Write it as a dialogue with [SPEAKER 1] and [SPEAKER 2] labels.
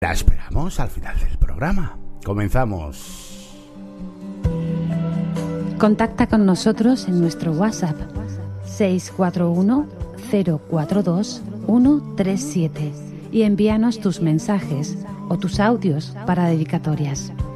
[SPEAKER 1] La esperamos al final del programa. Comenzamos.
[SPEAKER 2] Contacta con nosotros en nuestro WhatsApp 641 042 137 y envíanos tus mensajes o tus audios para dedicatorias.